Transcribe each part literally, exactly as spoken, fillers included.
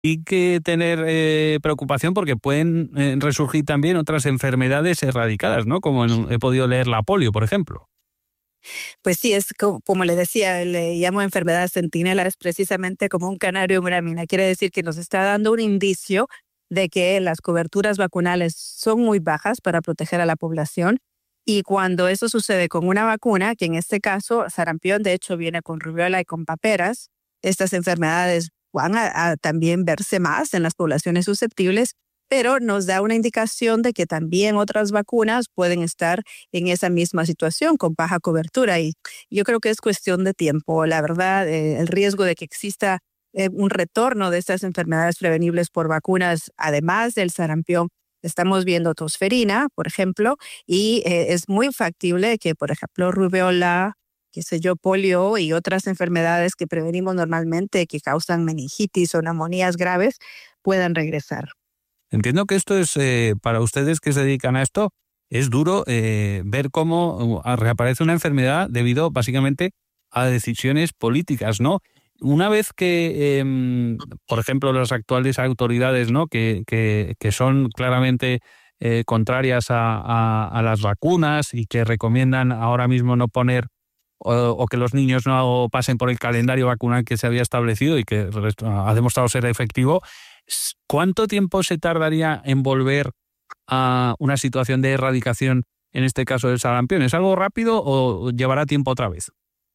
hay que tener eh, preocupación porque pueden eh, resurgir también otras enfermedades erradicadas, ¿no? Como en- he podido leer la polio, por ejemplo. Pues sí, es co- como le decía, le llamo enfermedad centinela, es precisamente como un canario en una mina. Quiere decir que nos está dando un indicio de que las coberturas vacunales son muy bajas para proteger a la población. Y cuando eso sucede con una vacuna, que en este caso sarampión de hecho viene con rubiola y con paperas, estas enfermedades van a, a también verse más en las poblaciones susceptibles, pero nos da una indicación de que también otras vacunas pueden estar en esa misma situación con baja cobertura. Y yo creo que es cuestión de tiempo. La verdad, eh, el riesgo de que exista eh, un retorno de estas enfermedades prevenibles por vacunas, además del sarampión, estamos viendo tosferina, por ejemplo, y eh, es muy factible que, por ejemplo, rubiola, qué sé yo, polio y otras enfermedades que prevenimos normalmente que causan meningitis o neumonías graves puedan regresar. Entiendo que esto es, eh, para ustedes que se dedican a esto, es duro eh, ver cómo uh, reaparece una enfermedad debido básicamente a decisiones políticas, ¿no? Una vez que, eh, por ejemplo, las actuales autoridades, ¿no? que, que, que son claramente eh, contrarias a, a, a las vacunas y que recomiendan ahora mismo no poner o, o que los niños no pasen por el calendario vacunal que se había establecido y que ha demostrado ser efectivo, ¿cuánto tiempo se tardaría en volver a una situación de erradicación, en este caso del sarampión? ¿Es algo rápido o llevará tiempo otra vez?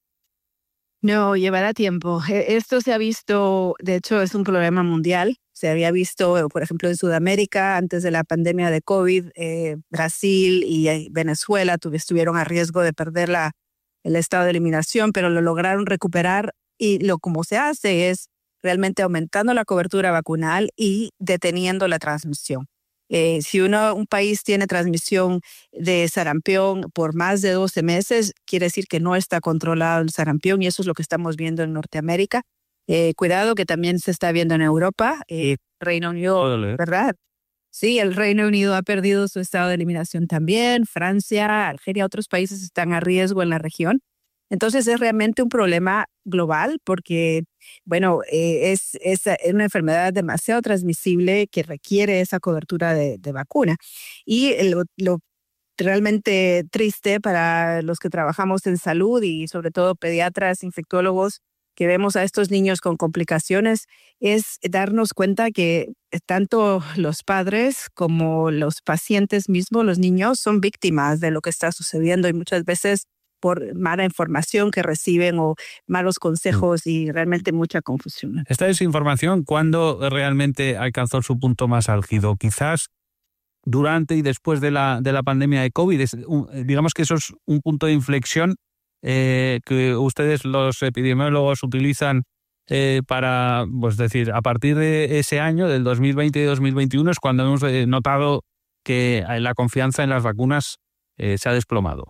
No, llevará tiempo. E- Esto se ha visto, de hecho, es un problema mundial. Se había visto, por ejemplo, en Sudamérica antes de la pandemia de COVID, eh, Brasil y eh, Venezuela tuvi- estuvieron a riesgo de perder la, el estado de eliminación, pero lo lograron recuperar y lo como se hace es realmente aumentando la cobertura vacunal y deteniendo la transmisión. Eh, si uno, un país tiene transmisión de sarampión por más de doce meses, quiere decir que no está controlado el sarampión y eso es lo que estamos viendo en Norteamérica. Eh, cuidado que también se está viendo en Europa, eh, Reino Unido, Puedo leer. ¿verdad? Sí, el Reino Unido ha perdido su estado de eliminación también, Francia, Algeria, otros países están a riesgo en la región. Entonces es realmente un problema global porque, bueno, eh, es, es una enfermedad demasiado transmisible que requiere esa cobertura de, de vacuna. Y lo, lo realmente triste para los que trabajamos en salud y sobre todo pediatras, infectólogos, que vemos a estos niños con complicaciones, es darnos cuenta que tanto los padres como los pacientes mismos, los niños, son víctimas de lo que está sucediendo y muchas veces por mala información que reciben o malos consejos y realmente mucha confusión. Esta desinformación, ¿cuándo realmente alcanzó su punto más álgido? Quizás durante y después de la, de la pandemia de COVID. Es un, digamos que eso es un punto de inflexión eh, que ustedes, los epidemiólogos, utilizan eh, para, pues decir, a partir de ese año, del dos mil veinte y dos mil veintiuno, es cuando hemos eh, notado que la confianza en las vacunas eh, se ha desplomado.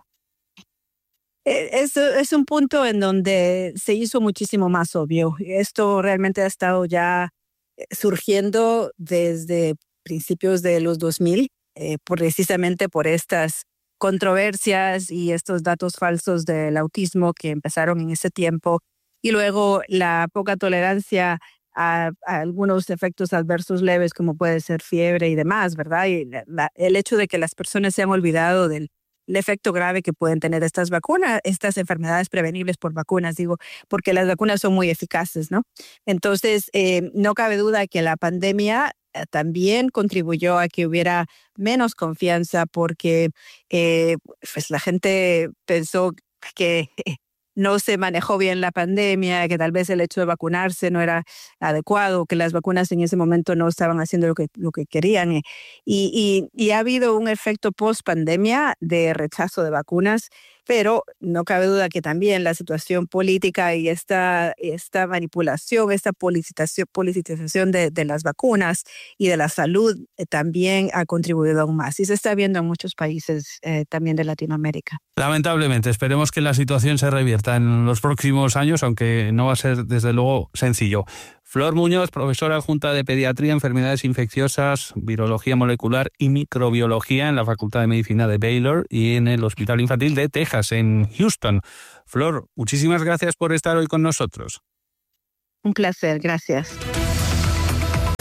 Eh, Es, es un punto en donde se hizo muchísimo más obvio. Esto realmente ha estado ya eh, surgiendo desde principios de los dos mil, eh, por- precisamente por estas controversias y estos datos falsos del autismo que empezaron en ese tiempo. Y luego la poca tolerancia a, a algunos efectos adversos leves, como puede ser fiebre y demás, ¿verdad? Y la- la- el hecho de que las personas se han olvidado del el efecto grave que pueden tener estas vacunas, estas enfermedades prevenibles por vacunas, digo, porque las vacunas son muy eficaces, ¿no? Entonces, eh, no cabe duda que la pandemia eh, también contribuyó a que hubiera menos confianza porque eh, pues la gente pensó que no se manejó bien la pandemia, que tal vez el hecho de vacunarse no era adecuado, que las vacunas en ese momento no estaban haciendo lo que, lo que querían. Y, y, y ha habido un efecto post pandemia de rechazo de vacunas, pero no cabe duda que también la situación política y esta, esta manipulación, esta politización, politización de, de las vacunas y de la salud eh, también ha contribuido aún más. Y se está viendo en muchos países eh, también de Latinoamérica. Lamentablemente, esperemos que la situación se revierta en los próximos años, aunque no va a ser desde luego sencillo. Flor Muñoz, profesora adjunta de Pediatría, Enfermedades Infecciosas, Virología Molecular y Microbiología en la Facultad de Medicina de Baylor y en el Hospital Infantil de Texas, en Houston. Flor, muchísimas gracias por estar hoy con nosotros. Un placer, gracias.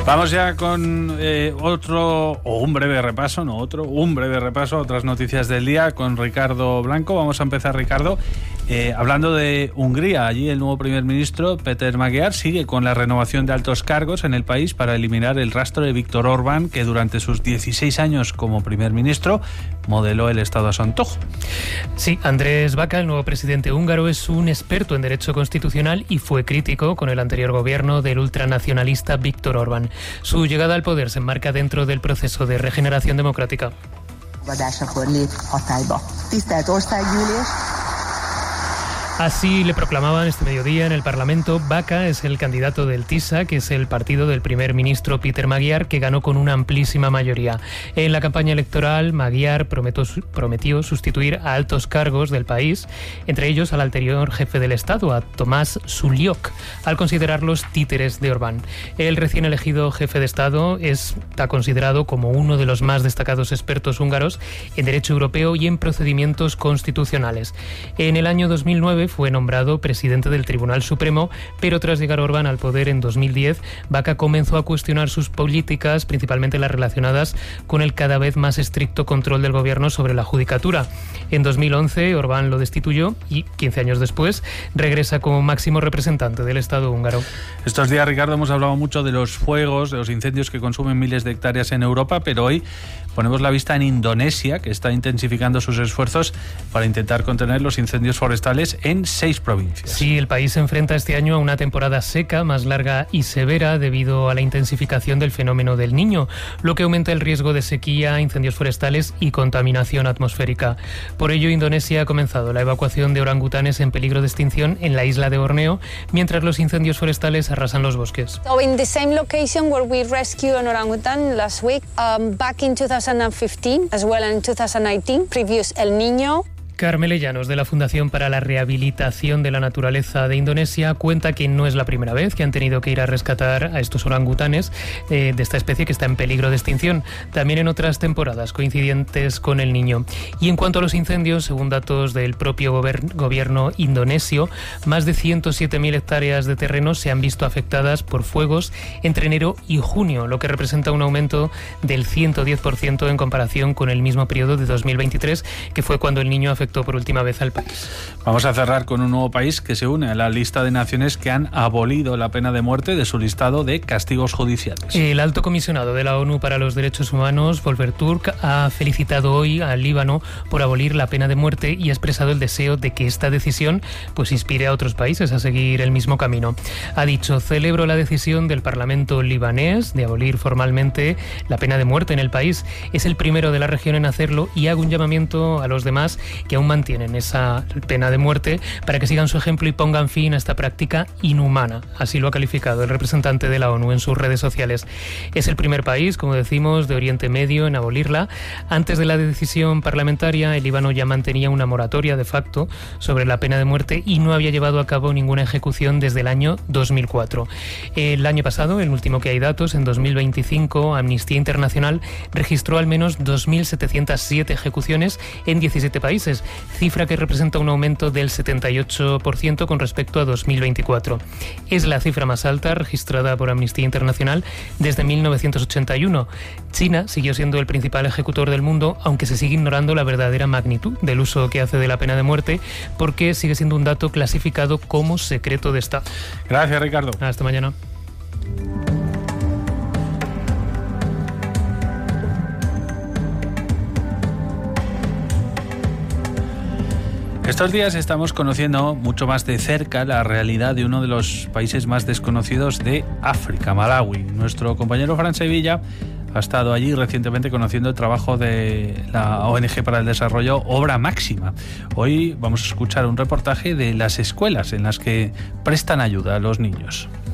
Vamos ya con eh, otro, o un breve repaso, no otro, un breve repaso a otras noticias del día con Ricardo Blanco. Vamos a empezar, Ricardo, eh, hablando de Hungría. Allí el nuevo primer ministro, Péter Magyar, sigue con la renovación de altos cargos en el país para eliminar el rastro de Viktor Orbán, que durante sus dieciséis años como primer ministro modeló el Estado a su antojo. Sí, Andrés Baca, el nuevo presidente húngaro, es un experto en derecho constitucional y fue crítico con el anterior gobierno del ultranacionalista Viktor Orbán. Su llegada al poder se enmarca dentro del proceso de regeneración democrática. Así le proclamaban este mediodía en el Parlamento. Baca es el candidato del TISA, que es el partido del primer ministro Péter Magyar, que ganó con una amplísima mayoría. En la campaña electoral, Magyar prometió, prometió sustituir a altos cargos del país, entre ellos al anterior jefe del Estado, a Tomás Suliok, al considerarlos títeres de Orbán. El recién elegido jefe de Estado está considerado como uno de los más destacados expertos húngaros en derecho europeo y en procedimientos constitucionales. En el año dos mil nueve fue nombrado presidente del Tribunal Supremo, pero tras llegar Orbán al poder en dos mil diez, Baca comenzó a cuestionar sus políticas, principalmente las relacionadas con el cada vez más estricto control del gobierno sobre la judicatura. En dos mil once, Orbán lo destituyó y, quince años después, regresa como máximo representante del Estado húngaro. Estos días, Ricardo, hemos hablado mucho de los fuegos, de los incendios que consumen miles de hectáreas en Europa, pero hoy ponemos la vista en Indonesia, que está intensificando sus esfuerzos para intentar contener los incendios forestales en seis provincias. Sí, el país se enfrenta este año a una temporada seca, más larga y severa debido a la intensificación del fenómeno del Niño, lo que aumenta el riesgo de sequía, incendios forestales y contaminación atmosférica. Por ello, Indonesia ha comenzado la evacuación de orangutanes en peligro de extinción en la isla de Borneo, mientras los incendios forestales arrasan los bosques. So in the same location where we rescued an orangutan last week, um, back in two thousand fifteen, as well as in two thousand nineteen, previous El Niño. Carmele Llanos, de la Fundación para la Rehabilitación de la Naturaleza de Indonesia, cuenta que no es la primera vez que han tenido que ir a rescatar a estos orangutanes eh, de esta especie que está en peligro de extinción, también en otras temporadas coincidentes con El Niño. Y en cuanto a los incendios, según datos del propio gober- gobierno indonesio, más de ciento siete mil hectáreas de terreno se han visto afectadas por fuegos entre enero y junio, lo que representa un aumento del ciento diez por ciento en comparación con el mismo periodo de dos mil veintitrés, que fue cuando El Niño afectó por última vez al país. Vamos a cerrar con un nuevo país que se une a la lista de naciones que han abolido la pena de muerte de su listado de castigos judiciales. El alto comisionado de la ONU para los Derechos Humanos, Volker Turk, ha felicitado hoy al Líbano por abolir la pena de muerte y ha expresado el deseo de que esta decisión pues inspire a otros países a seguir el mismo camino. Ha dicho: celebro la decisión del Parlamento libanés de abolir formalmente la pena de muerte en el país. Es el primero de la región en hacerlo y hago un llamamiento a los demás que aún mantienen esa pena de muerte para que sigan su ejemplo y pongan fin a esta práctica inhumana. Así lo ha calificado el representante de la ONU en sus redes sociales. Es el primer país, como decimos, de Oriente Medio en abolirla. Antes de la decisión parlamentaria, el Líbano ya mantenía una moratoria de facto sobre la pena de muerte y no había llevado a cabo ninguna ejecución desde el año dos mil cuatro. El año pasado, el último que hay datos, en dos mil veinticinco, Amnistía Internacional registró al menos dos mil setecientas siete ejecuciones en diecisiete países, cifra que representa un aumento del setenta y ocho por ciento con respecto a dos mil veinticuatro. Es la cifra más alta registrada por Amnistía Internacional desde mil novecientos ochenta y uno. China siguió siendo el principal ejecutor del mundo, aunque se sigue ignorando la verdadera magnitud del uso que hace de la pena de muerte, porque sigue siendo un dato clasificado como secreto de Estado. Gracias, Ricardo. Hasta mañana. Estos días estamos conociendo mucho más de cerca la realidad de uno de los países más desconocidos de África, Malawi. Nuestro compañero Fran Sevilla ha estado allí recientemente conociendo el trabajo de la O N G para el Desarrollo Obra Máxima. Hoy vamos a escuchar un reportaje de las escuelas en las que prestan ayuda a los niños.